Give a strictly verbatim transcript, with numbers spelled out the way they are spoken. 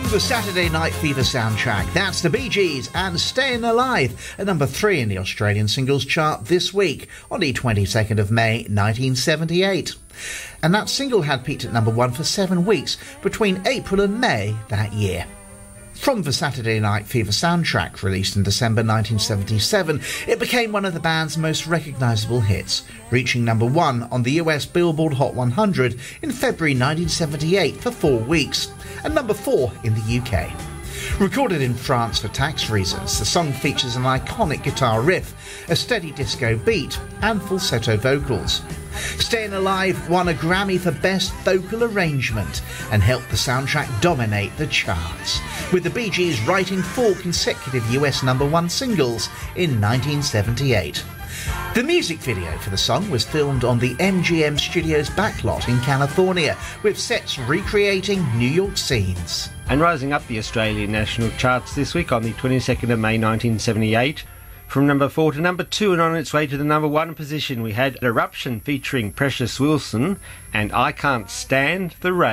the Saturday Night Fever soundtrack. That's the Bee Gees and Staying Alive, at number three in the Australian singles chart this week on the twenty-second of May nineteen seventy-eight. And that single had peaked at number one for seven weeks between April and May that year. From the Saturday Night Fever soundtrack, released in December nineteen seventy-seven, it became one of the band's most recognisable hits, reaching number one on the U S Billboard Hot one hundred in February nineteen seventy-eight for four weeks, and number four in the U K. Recorded in France for tax reasons, the song features an iconic guitar riff, a steady disco beat, and falsetto vocals. Staying Alive won a Grammy for Best Vocal Arrangement and helped the soundtrack dominate the charts, with the Bee Gees writing four consecutive U S number one singles in nineteen seventy-eight. The music video for the song was filmed on the M G M Studios backlot in California, with sets recreating New York scenes. And rising up the Australian national charts this week on the twenty-second of May nineteen seventy-eight, from number four to number two and on its way to the number one position, we had Eruption featuring Precious Wilson and I Can't Stand the Rain.